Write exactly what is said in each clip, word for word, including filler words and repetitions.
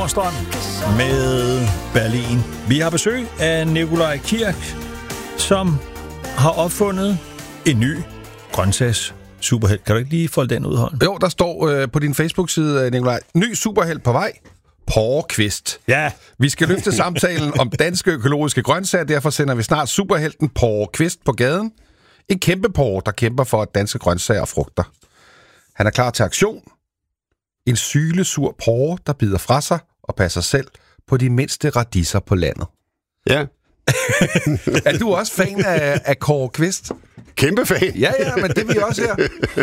Nordstrøm med Berlin. Vi har besøg af Nikolaj Kirk, som har opfundet en ny grøntsags superhelt. Kan du ikke lige folde den ud, Holm? Jo, der står øh, på din Facebook-side, Nikolaj, ny superhelt på vej. Porre Kvist. Ja. Vi skal løfte samtalen om danske økologiske grøntsager, derfor sender vi snart superhelten Porre Kvist på gaden. En kæmpe porre, der kæmper for danske grøntsager og frugter. Han er klar til aktion. En sylesur porre, der bider fra sig og passer selv på de mindste radiser på landet. Ja. Er du også fan af, af Kåre Kvist? Kæmpe fan. Ja, ja, men det er vi også her.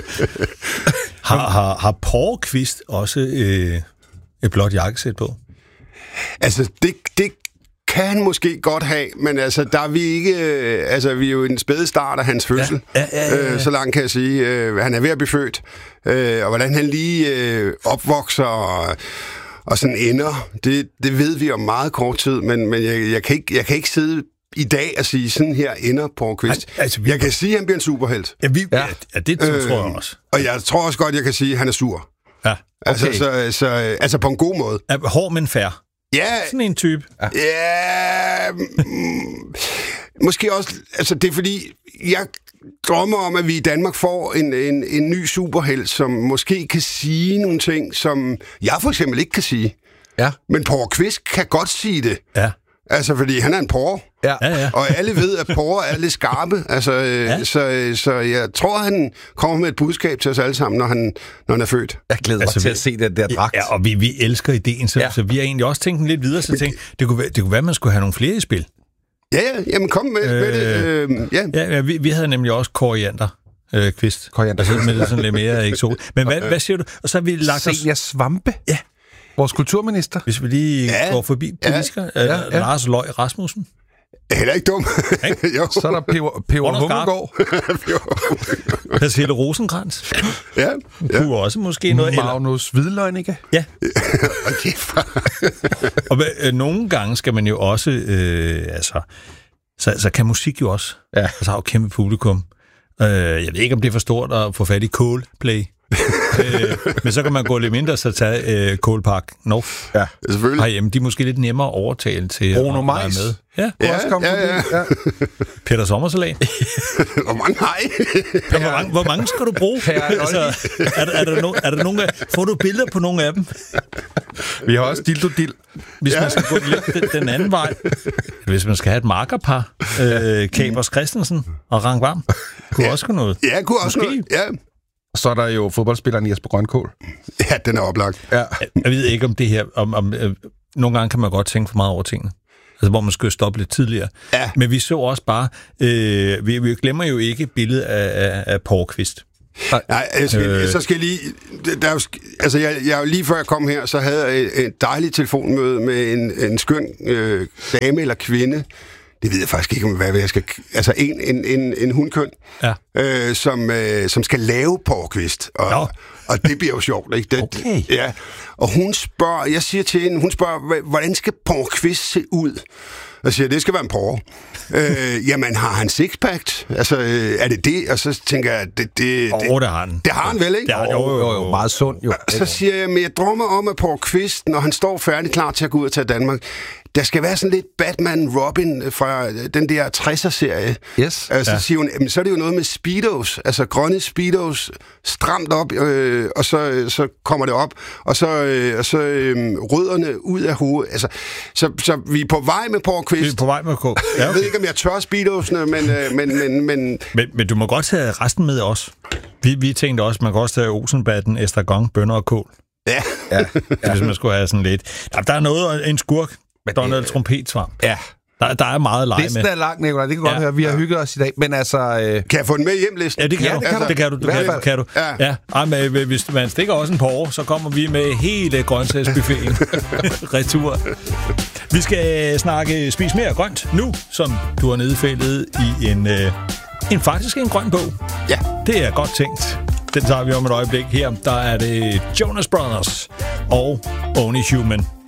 Har, har, har Porre Kvist også øh, et blåt jakkesæt på? Altså, det, det kan han måske godt have, men altså, der er vi ikke... Øh, altså, vi er jo i den spæde start af hans fødsel. Ja, ja, ja, ja. Øh, så langt kan jeg sige. Øh, han er ved at blive født. Øh, og hvordan han lige øh, opvokser og, og sådan ender, det, det ved vi om meget kort tid, men, men jeg, jeg, kan ikke, jeg kan ikke sidde i dag og sige, sådan her ender Porre Kvist. Altså, vi... Jeg kan sige, at han bliver en superhelt. Ja, vi... ja. ja det øh, tror jeg også. Og jeg tror også godt, jeg kan sige, at han er sur. Ja, okay. Altså, så, så, altså på en god måde. Ja, hård, men fair. Ja. Sådan en type. Ja. ja mm, måske også... Altså, det er fordi, jeg drømmer om, at vi i Danmark får en, en, en ny superhelt, som måske kan sige nogle ting, som jeg for eksempel ikke kan sige. Ja. Men Porre Kvist kan godt sige det. Ja. Altså, fordi han er en porre. Ja. Ja, ja. Og alle ved, at porre er lidt skarpe. Altså, ja. så, så jeg tror, han kommer med et budskab til os alle sammen, når han, når han er født. Jeg glæder altså, mig til vi, at se den der dragt. Ja, og vi, vi elsker ideen, så, ja. så vi har egentlig også tænkt lidt videre, så tænkte, det kunne, det kunne være, at man skulle have nogle flere i spil. Ja, ja, jamen kom med, øh, med det. Øh, ja, ja, ja vi, vi havde nemlig også koriander. Øh, Kvist. Koriander. Altså, med det sådan lidt mere eksotisk. Men hvad, hvad siger du? Og så har vi lagt os... Senior Svampe? Ja. Vores kulturminister. Hvis vi lige ja. går forbi politikere. Ja. Ja. Ja. Lars Løg Rasmussen. Heller ikke dum. jo. Så er der Peber, Peber Hummelgaard. Pernille Rosenkrantz. Ja. ja. Kunne også måske noget. Magnus Hvidløgnicke. Ja. okay. Og øh, nogle gange skal man jo også... Øh, altså, så, så kan musik jo også. Ja. Altså har jo kæmpe publikum. Øh, jeg ved ikke, om det er for stort at få fat i Coldplay. øh, men så kan man gå lidt mindre, så tage øh, Kålpark North. Ja, selvfølgelig. Herhjemme, de er måske lidt nemmere at overtale til Bruno at være med. Ja, ja, også kom ja, ja. ja. Peter Sommersalat. Hvor mange har I? Ja, hvor, mange, hvor mange skal du bruge? altså, er, der, er, der no, er der nogle af, får du billeder på nogle af dem? Vi har også Dildo Dill. Hvis ja. man skal gå lidt den, den anden vej. Hvis man skal have et markerpar. Øh, Kapers Christensen og Rang Varm. Kunne ja. også gå noget. Ja, kunne også måske. noget. Ja. Så er der jo fodboldspilleren Jesper Grønkål. Ja, den er oplagt. Ja. Jeg ved ikke om det her... Om, om, øh, nogle gange kan man godt tænke for meget over tingene. Altså, hvor man skal stoppe lidt tidligere. Ja. Men vi så også bare... Øh, vi, vi glemmer jo ikke billedet af, af, af Porre Kvist. Nej, jeg skal, øh. så skal jeg lige... Der er jo, altså, jeg, jeg, lige før jeg kom her, så havde jeg et, et dejligt telefonmøde med en, en skøn øh, dame eller kvinde. Det ved jeg faktisk ikke, om hvad jeg skal... Altså, en, en, en, en hundkøn, ja. øh, som, øh, som skal lave Porre Kvist. Og, og det bliver jo sjovt, ikke? Det, okay. Ja. Og hun spørger... Jeg siger til hende, hun spørger, hvordan skal Porre Kvist se ud? Og siger, det skal være en porre. øh, jamen, har han sixpack? Altså, øh, er det det? Og så tænker jeg, det... det, Åh, oh, det har han. Det har han vel, ikke? Det har, jo, jo, jo. Meget sund, jo. Så siger jeg, men jeg drømmer om, at Porre Kvist, når han står færdig klar til at gå ud og tage Danmark, der skal være sådan lidt Batman-Robin fra den der tresser-serie. Yes. Altså, ja. Så siger hun, jamen, så er det jo noget med speedos, altså grønne speedos, stramt op, øh, og så, så kommer det op, og så, øh, og så øh, rødderne ud af hovedet. Altså, så, så vi er på vej med Porre Kvist. Vi er på vej med Porre. Ja, okay. Jeg ved ikke, om jeg tør speedosene, men, øh, men, men, men... men... Men du må godt tage resten med os. Vi, vi tænkte også, man kan også tage Olsenbatten, estragon, bønner og kål. Ja. ja. Hvis man skulle have sådan lidt... Der, der er noget, en skurk, der er noget trompetsvamp. Ja. Der, der er meget lege med. Listen er lang, Nicolaj. Det kan godt ja. høre. Vi har hygget os i dag. Men altså... Øh... Kan jeg få den med hjem, listen? Ja, det kan, ja, du. Det kan, altså, det kan du. Det kan du. Kan du. Ja. Ja. Ej, men hvis man stikker også en porre, så kommer vi med hele grøntsagsbuffeten. Retur. Vi skal snakke Spis mere grønt nu, som du har nedfældet i en, øh, en faktisk en grøn bog. Ja. Det er godt tænkt. Den tager vi om et øjeblik her. Der er det Jonas Brothers og Only Human.